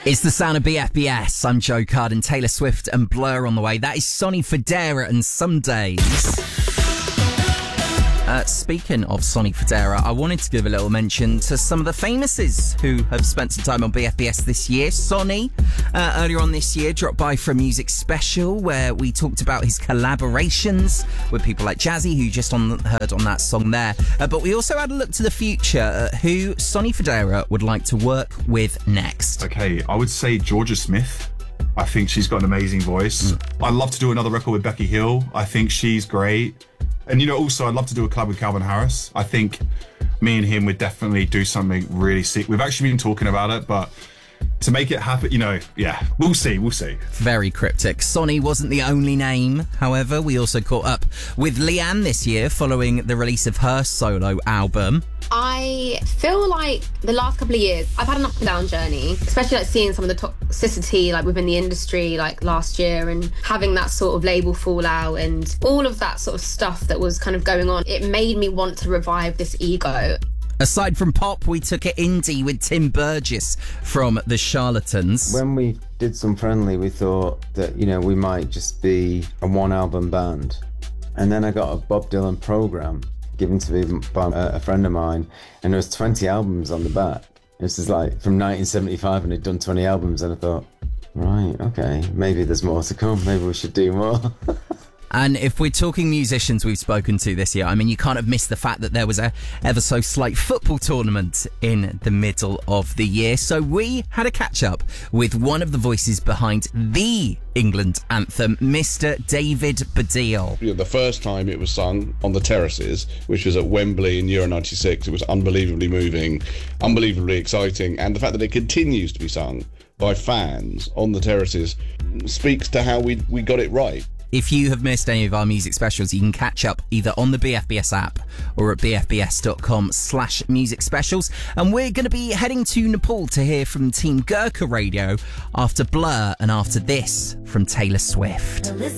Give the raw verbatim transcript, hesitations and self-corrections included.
It's the sound of B F B S. I'm Joe Card and Taylor Swift and Blur on the way. That is Sonny Fodera and Some Days. Uh, speaking of Sonny Fodera, I wanted to give a little mention to some of the famouses who have spent some time on B F B S this year. Sonny, uh, earlier on this year, dropped by for a music special where we talked about his collaborations with people like Jazzy, who you just on, heard on that song there. Uh, but we also had a look to the future at who Sonny Fodera would like to work with next. Okay, I would say Georgia Smith. I think she's got an amazing voice. Mm. I'd love to do another record with Becky Hill. I think she's great. And, you know, also, I'd love to do a collab with Calvin Harris. I think me and him would definitely do something really sick. We've actually been talking about it, but to make it happen, you know, yeah, we'll see, we'll see. Very cryptic. Sonny wasn't the only name. However, we also caught up with Leanne this year following the release of her solo album. I feel like the last couple of years, I've had an up and down journey, especially like seeing some of the toxicity like within the industry like last year and having that sort of label fallout and all of that sort of stuff that was kind of going on. It made me want to revive this ego. Aside from pop, we took it indie with Tim Burgess from The Charlatans. When we did Some Friendly, we thought that, you know, we might just be a one-album band. And then I got a Bob Dylan program given to me by a friend of mine, and there was twenty albums on the back. This is like from nineteen seventy-five, and he'd done twenty albums, and I thought, right, okay, maybe there's more to come. Maybe we should do more. And if we're talking musicians we've spoken to this year, I mean, you can't have missed the fact that there was a ever so slight football tournament in the middle of the year. So we had a catch up with one of the voices behind the England anthem, Mister David Baddiel. You know, the first time it was sung on the terraces, which was at Wembley in Euro ninety-six, it was unbelievably moving, unbelievably exciting. And the fact that it continues to be sung by fans on the terraces speaks to how we, we got it right. If you have missed any of our music specials, you can catch up either on the B F B S app or at bfbs.com slash music specials. And we're going to be heading to Nepal to hear from Team Gurkha Radio after Blur and after this from Taylor Swift.